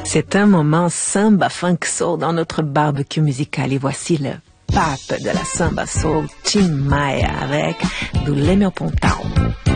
C'est un moment samba funk soul dans notre barbecue musical et voici le pape de la samba soul, Tim Maia avec do Leme ao Pontão.